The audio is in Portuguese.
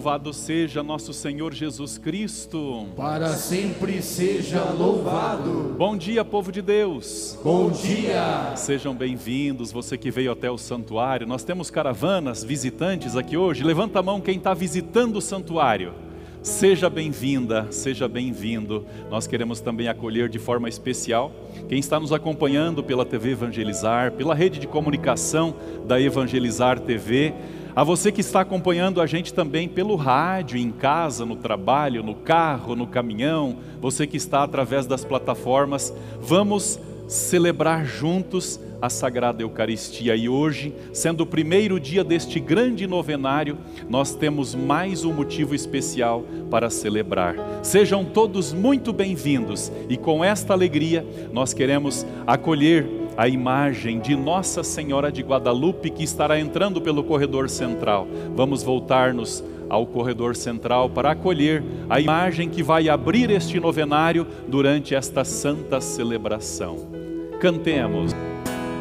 Louvado seja nosso Senhor Jesus Cristo. Para sempre seja louvado. Bom dia, povo de Deus. Bom dia. Sejam bem-vindos, você que veio até o santuário. Nós temos caravanas, visitantes aqui hoje. Levanta a mão quem está visitando o santuário. Seja bem-vinda, seja bem-vindo. Nós queremos também acolher de forma especial quem está nos acompanhando pela TV Evangelizar, pela rede de comunicação da Evangelizar TV. A você que está acompanhando a gente também pelo rádio, em casa, no trabalho, no carro, no caminhão. Você que está através das plataformas. Vamos celebrar juntos a Sagrada Eucaristia. E hoje, sendo o primeiro dia deste grande novenário, nós temos mais um motivo especial para celebrar. Sejam todos muito bem-vindos e com esta alegria nós queremos acolher a imagem de Nossa Senhora de Guadalupe que estará entrando pelo corredor central. Vamos voltar-nos ao corredor central para acolher a imagem que vai abrir este novenário durante esta santa celebração. Cantemos.